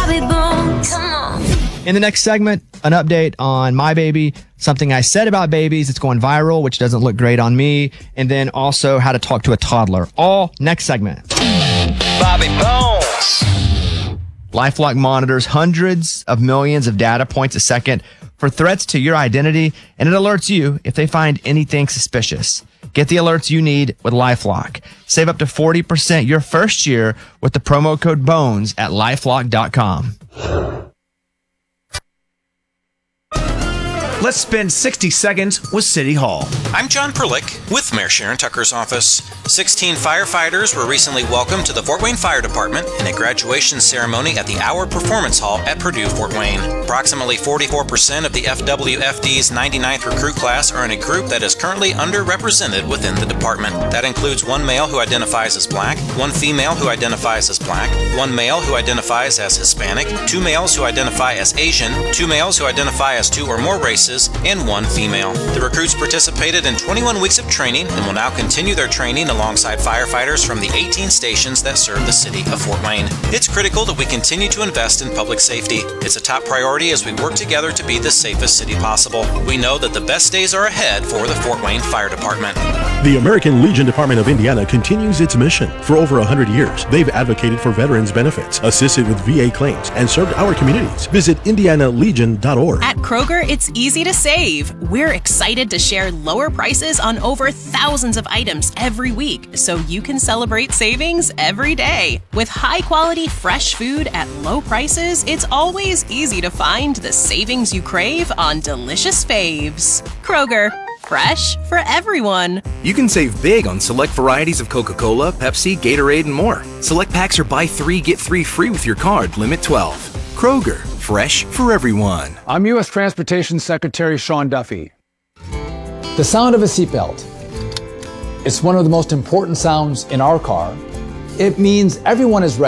Bobby Bones. Come on. In the next segment, an update on my baby, something I said about babies. It's going viral, which doesn't look great on me. And then also how to talk to a toddler. All next segment. Bobby Bones. LifeLock monitors hundreds of millions of data points a second for threats to your identity, and it alerts you if they find anything suspicious. Get the alerts you need with LifeLock. Save up to 40% your first year with the promo code BONES at LifeLock.com. Let's spend 60 seconds with City Hall. I'm John Perlick with Mayor Sharon Tucker's office. 16 firefighters were recently welcomed to the Fort Wayne Fire Department in a graduation ceremony at the Our Performance Hall at Purdue Fort Wayne. Approximately 44% of the FWFD's 99th recruit class are in a group that is currently underrepresented within the department. That includes one male who identifies as black, one female who identifies as black, one male who identifies as Hispanic, two males who identify as Asian, two males who identify as two or more races, and one female. The recruits participated in 21 weeks of training and will now continue their training alongside firefighters from the 18 stations that serve the city of Fort Wayne. It's critical that we continue to invest in public safety. It's a top priority as we work together to be the safest city possible. We know that the best days are ahead for the Fort Wayne Fire Department. The American Legion Department of Indiana continues its mission. For over 100 years, they've advocated for veterans' benefits, assisted with VA claims, and served our communities. Visit indianalegion.org. At Kroger, it's easy to save. We're excited to share lower prices on over thousands of items every week, so you can celebrate savings every day. With high-quality, fresh food at low prices, it's always easy to find the savings you crave on delicious faves. Kroger, fresh for everyone. You can save big on select varieties of Coca-Cola, Pepsi, Gatorade, and more. Select packs are buy 3, get 3 free with your card, limit 12. Kroger, fresh for everyone. I'm U.S. Transportation Secretary Sean Duffy. The sound of a seatbelt. It's one of the most important sounds in our car. It means everyone is ready.